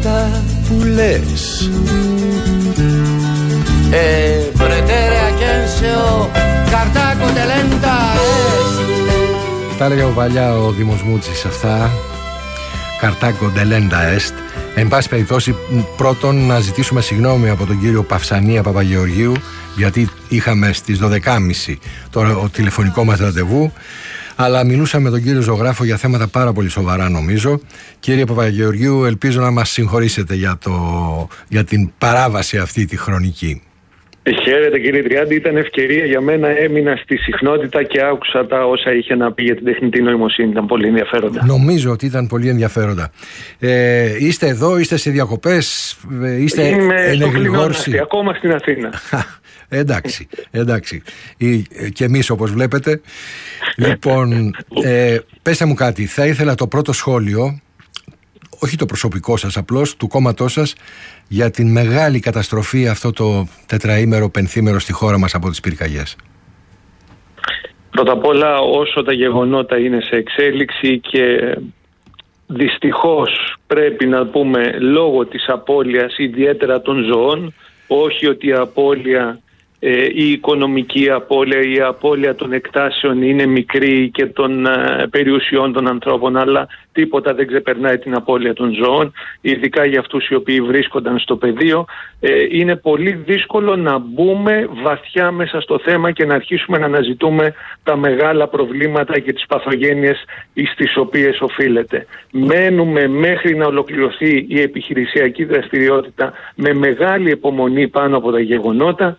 αυτά που λες. Pretere aquenseo Cartago de lenta est. Τα έλεγε παλιά ο Δήμος Μούτσης αυτά. Cartago de lenta est. Εν πάση περιπτώσει, πρώτον να ζητήσουμε συγγνώμη από τον κύριο Παυσανία Παπαγεωργίου, γιατί είχαμε στις 12.30 το τηλεφωνικό μας ραντεβού, αλλά μιλούσαμε με τον κύριο ζωγράφο για θέματα πάρα πολύ σοβαρά, νομίζω. Κύριε Παπαγεωργίου, ελπίζω να μας συγχωρήσετε για την παράβαση αυτή τη χρονική. Χαίρετε κύριε Τριάντη, ήταν ευκαιρία για μένα, έμεινα στη συχνότητα και άκουσα τα όσα είχε να πει για την τεχνητή νοημοσύνη, ήταν πολύ ενδιαφέροντα. Νομίζω ότι ήταν πολύ ενδιαφέροντα. Είστε εδώ, είστε σε διακοπές, είστε ενεγλιγόρσοι? Ακόμα στην Αθήνα. Εντάξει. Και εμείς όπως βλέπετε. Λοιπόν, πέστε μου κάτι, θα ήθελα το πρώτο σχόλιο, όχι το προσωπικό σας απλώς, του κόμματός σας, για την μεγάλη καταστροφή αυτό το τετραήμερο, πενθήμερο στη χώρα μας από τις πυρκαγιές. Πρώτα απ' όλα, όσο τα γεγονότα είναι σε εξέλιξη και δυστυχώς πρέπει να πούμε λόγω της απώλειας ιδιαίτερα των ζώων, όχι ότι η απώλεια, η οικονομική απώλεια, η απώλεια των εκτάσεων είναι μικρή και των περιουσιών των ανθρώπων, αλλά τίποτα δεν ξεπερνάει την απώλεια των ζώων, ειδικά για αυτούς οι οποίοι βρίσκονταν στο πεδίο. Είναι πολύ δύσκολο να μπούμε βαθιά μέσα στο θέμα και να αρχίσουμε να αναζητούμε τα μεγάλα προβλήματα και τις παθογένειες στις οποίες οφείλεται. Μένουμε μέχρι να ολοκληρωθεί η επιχειρησιακή δραστηριότητα με μεγάλη υπομονή πάνω από τα γεγονότα.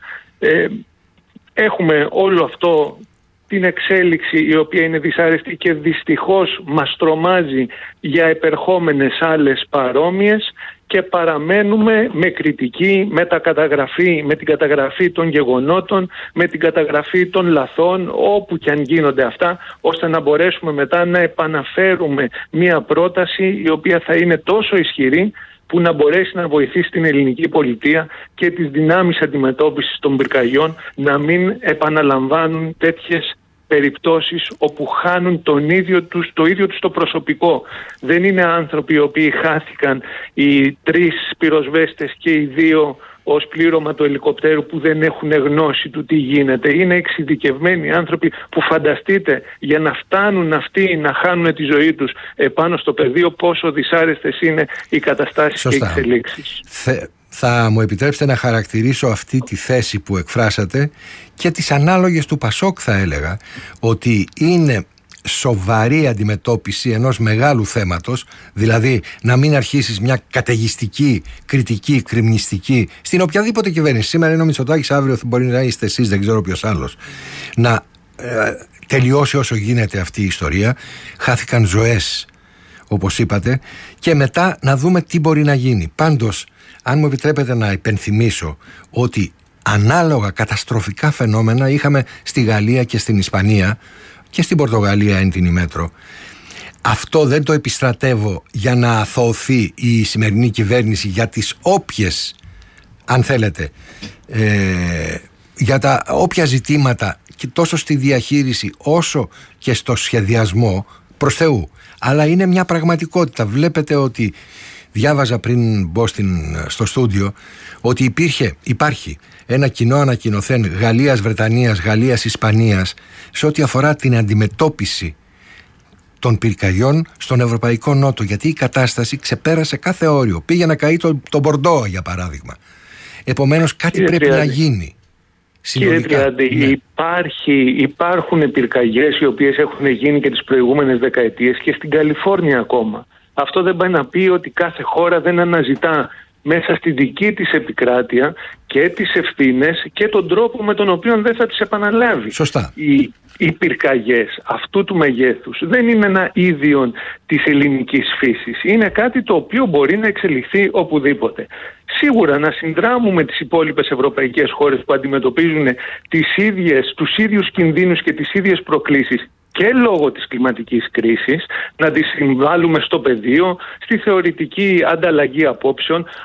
Έχουμε όλο αυτό την εξέλιξη η οποία είναι δυσάρεστη και δυστυχώς μας τρομάζει για επερχόμενες άλλες παρόμοιες και παραμένουμε με κριτική, με την καταγραφή των γεγονότων, με την καταγραφή των λαθών όπου και αν γίνονται αυτά, ώστε να μπορέσουμε μετά να επαναφέρουμε μια πρόταση η οποία θα είναι τόσο ισχυρή που να μπορέσει να βοηθήσει την ελληνική πολιτεία και τις δυνάμεις αντιμετώπισης των πυρκαγιών να μην επαναλαμβάνουν τέτοιες περιπτώσεις όπου χάνουν το ίδιο τους το προσωπικό. Δεν είναι άνθρωποι οι οποίοι χάθηκαν, οι 3 πυροσβέστες και οι 2 ως πλήρωμα του ελικοπτέρου που δεν έχουν γνώση του τι γίνεται. Είναι εξειδικευμένοι άνθρωποι που φανταστείτε για να φτάνουν αυτοί να χάνουν τη ζωή τους επάνω στο πεδίο πόσο δυσάρεστες είναι οι καταστάσεις. Σωστά. Και οι εξελίξεις. Θα μου επιτρέψετε να χαρακτηρίσω αυτή τη θέση που εκφράσατε και τις ανάλογες του Πασόκ, θα έλεγα, ότι είναι σοβαρή αντιμετώπιση ενός μεγάλου θέματος, δηλαδή να μην αρχίσεις μια καταιγιστική, κριτική, κριμνιστική στην οποιαδήποτε κυβέρνηση. Σήμερα είναι ο Μητσοτάκης, αύριο μπορεί να είστε εσείς, δεν ξέρω ποιος άλλος. Να τελειώσει όσο γίνεται αυτή η ιστορία. Χάθηκαν ζωές, όπως είπατε, και μετά να δούμε τι μπορεί να γίνει. Πάντως, αν μου επιτρέπετε να υπενθυμίσω ότι ανάλογα καταστροφικά φαινόμενα είχαμε στη Γαλλία και στην Ισπανία και στην Πορτογαλία εν την ημέτρο. Αυτό δεν το επιστρατεύω για να αθωωθεί η σημερινή κυβέρνηση για τις όποιες, αν θέλετε, για τα όποια ζητήματα και τόσο στη διαχείριση όσο και στο σχεδιασμό, προς Θεού. Αλλά είναι μια πραγματικότητα. Βλέπετε ότι διάβαζα πριν μπω στο στούντιο ότι υπάρχει ένα κοινό ανακοινωθέν Γαλλίας, Βρετανίας, Γαλλίας, Ισπανίας σε ό,τι αφορά την αντιμετώπιση των πυρκαγιών στον Ευρωπαϊκό Νότο, γιατί η κατάσταση ξεπέρασε κάθε όριο. Πήγε να καεί το Μπορντό, για παράδειγμα. Επομένως κάτι πρέπει να γίνει. Κύριε Τριάντη, υπάρχουν πυρκαγιές οι οποίες έχουν γίνει και τις προηγούμενες δεκαετίες και στην Καλιφόρνια ακόμα. Αυτό δεν πάει να πει ότι κάθε χώρα δεν αναζητά μέσα στη δική της επικράτεια και τις ευθύνες και τον τρόπο με τον οποίο δεν θα τις επαναλάβει. Σωστά. Οι πυρκαγιές αυτού του μεγέθους δεν είναι ένα ίδιον της ελληνικής φύσης. Είναι κάτι το οποίο μπορεί να εξελιχθεί οπουδήποτε. Σίγουρα να συνδράμουμε τις υπόλοιπες ευρωπαϊκές χώρες που αντιμετωπίζουν τους ίδιους κινδύνους και τις ίδιες προκλήσεις και λόγω της κλιματικής κρίσης, να τις συμβάλλουμε στο πεδίο, στη θεωρητική ανταλλαγή απόψεων,